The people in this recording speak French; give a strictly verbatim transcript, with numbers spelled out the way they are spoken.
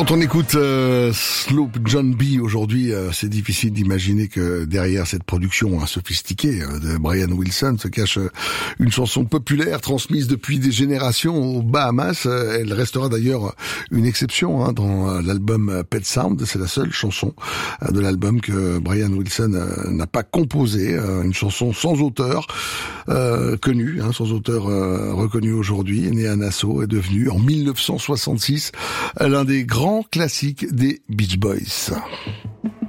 Quand on écoute euh, Sloop John B aujourd'hui, euh, c'est difficile d'imaginer que derrière cette production hein, sophistiquée euh, de Brian Wilson se cache euh, une chanson populaire transmise depuis des générations aux Bahamas. Euh, elle restera d'ailleurs une exception hein, dans euh, l'album Pet Sound. C'est la seule chanson euh, de l'album que Brian Wilson euh, n'a pas composée. Euh, une chanson sans auteur euh, connu, hein, sans auteur euh, reconnu aujourd'hui. Né à Nassau, est devenu en mille neuf cent soixante-six l'un des grands classiques des Beach Boys.